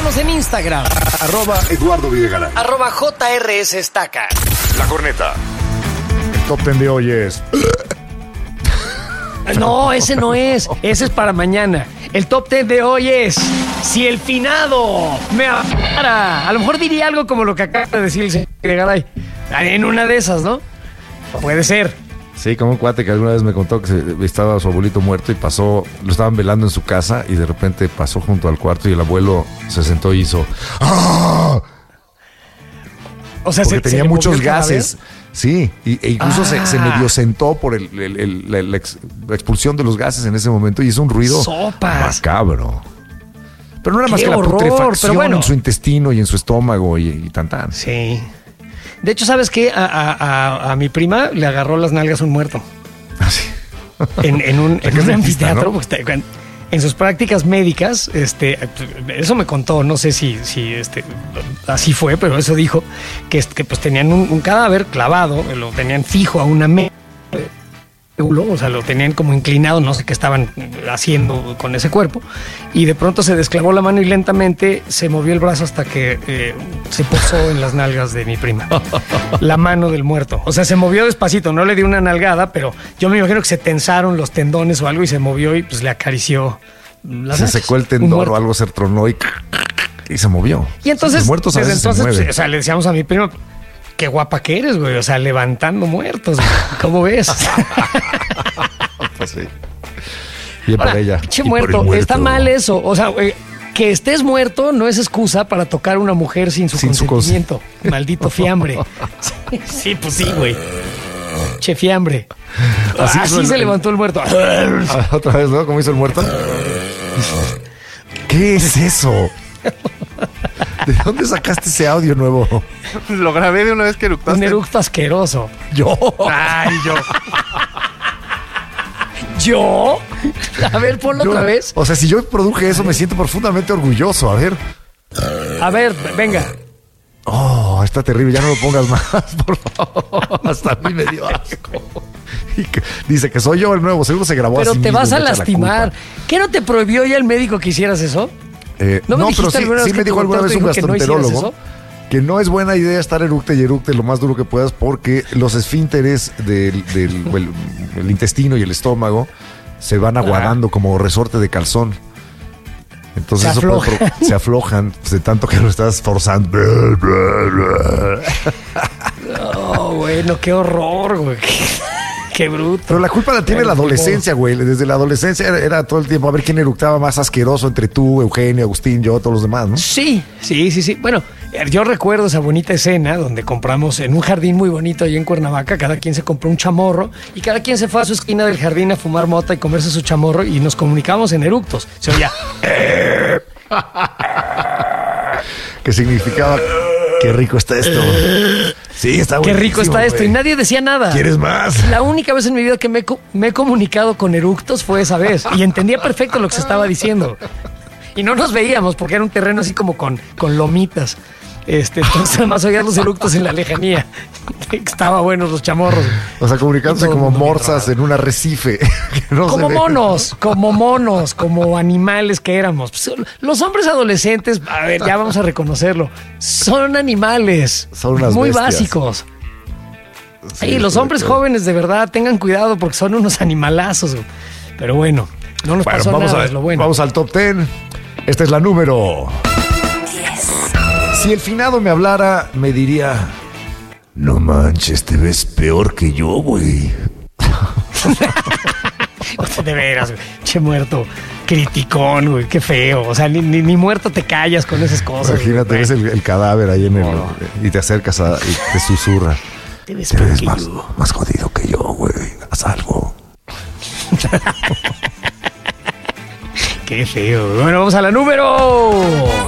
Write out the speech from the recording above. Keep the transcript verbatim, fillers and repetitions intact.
Síganos en Instagram. Arroba Eduardo Videgaray. Arroba J R S Estaca. La Corneta. El top ten de hoy es... No, ese no es. Ese es para mañana. El top ten de hoy es... Si el finado me amara. A lo mejor diría algo como lo que acaba de decir el señor Videgaray. En una de esas, ¿no? Puede ser. Sí, como un cuate que alguna vez me contó que se, estaba su abuelito muerto y pasó, lo estaban velando en su casa y de repente pasó junto al cuarto y el abuelo se sentó y hizo ¡ah! O sea, porque se, tenía se muchos movió el gases. Sí, y, e incluso ah. se, se medio sentó por el, el, el, la, la, ex, la expulsión de los gases en ese momento y hizo un ruido Sopas. macabro. Pero no era más Qué que la horror, putrefacción pero bueno. en su intestino y en su estómago y, y tan tan. Sí. De hecho, ¿sabes qué? A, a, a, a mi prima le agarró las nalgas un muerto. Así. En, en un, en un anfiteatro, ¿no? pues, en sus prácticas médicas, este, eso me contó, no sé si, si este, así fue, pero eso dijo, que, que pues tenían un, un cadáver clavado, lo tenían fijo a una mesa, o sea, lo tenían como inclinado, no sé qué estaban haciendo con ese cuerpo, y de pronto se desclavó la mano y lentamente se movió el brazo hasta que eh, se posó en las nalgas de mi prima. La mano del muerto. O sea, se movió despacito, no le dio una nalgada, pero yo me imagino que se tensaron los tendones o algo y se movió y pues le acarició las Se nalgas. secó el tendón o algo, se tronó y, y se movió. Y entonces, los muertos a desde veces se entonces, mueven. pues, o sea, le decíamos a mi prima, qué guapa que eres, güey. O sea, levantando muertos, güey. ¿Cómo ves? Pues sí. Bien Ahora, para ella. pinche Y por el muerto. muerto. Está mal eso. O sea, güey, que estés muerto no es excusa para tocar a una mujer sin su Sin su consentimiento. Maldito fiambre. Sí, sí, pues sí, güey. Che fiambre. Así, Así Así es se el- levantó el muerto. Ah, otra vez, ¿no? ¿Cómo hizo el muerto? ¿Qué es eso? ¿De dónde sacaste ese audio nuevo? Lo grabé de una vez que eructaste. Un eructo asqueroso. Yo. Ay, yo. ¿Yo? A ver, ponlo Yo- otra vez. O sea, si yo produje eso, me siento profundamente orgulloso. A ver. A ver, venga. Oh, está terrible. Ya no lo pongas más, por favor. Hasta a mí me dio asco. Y que- dice que soy yo el nuevo. Seguro se grabó Pero así te mismo vas y a me echa la lastimar. culpa. ¿Qué no te prohibió ya el médico que hicieras eso? Eh, ¿No me no, dijiste pero sí, alguna vez sí que me tu dijo alguna doctor vez te un dijo que no hicieras gastroenterólogo que no es buena idea estar eructe y eructe lo más duro que puedas porque los esfínteres del, del el, el intestino y el estómago se van aguadando como resorte de calzón. Entonces Se eso puede aflojan. pro- se aflojan pues, de tanto que lo estás forzando. Oh, bueno, qué horror, güey. Qué bruto. Pero la culpa la tiene Bueno, la adolescencia, güey. Desde la adolescencia era, era todo el tiempo a ver quién eructaba más asqueroso entre tú, Eugenio, Agustín, yo, todos los demás, ¿no? Sí, sí, sí, sí. Bueno, yo recuerdo esa bonita escena donde compramos en un jardín muy bonito ahí en Cuernavaca, cada quien se compró un chamorro y cada quien se fue a su esquina del jardín a fumar mota y comerse su chamorro y nos comunicamos en eructos. Se oía, Que significaba qué rico está esto. Sí, está qué rico buenísimo, está esto. güey. Y nadie decía nada. ¿Quieres más? La única vez en mi vida que me, he co- me he comunicado con eructos fue esa vez. Y entendía perfecto lo que se estaba diciendo. Y no nos veíamos porque era un terreno así como con, con lomitas. Este, entonces además oías los eructos en la lejanía. Estaba buenos los chamorros. O sea, comunicándose Y todo el como mundo bien morsas en un arrecife. que no Como se ve. monos, como monos, como animales que éramos. Pues, los hombres adolescentes, a ver, ya vamos a reconocerlo, son animales. Son unas muy bestias. básicos. Sí, Sí, los estoy hombres de acuerdo. jóvenes de verdad tengan cuidado porque son unos animalazos. güey. Pero bueno, no nos Bueno, pasó vamos, nada, a, es lo bueno. vamos al top ten. Esta es la número Si el finado me hablara, me diría: no manches, te ves peor que yo, güey. De veras, güey. Che muerto, criticón, güey, qué feo. O sea, ni, ni, ni muerto te callas con esas cosas. Imagínate, güey. ves el, el cadáver ahí en el. No. Y te acercas a, y te susurra: Te ves te peor ves que más, yo. más jodido que yo, güey. Haz algo. Qué feo. Bueno, vamos a la número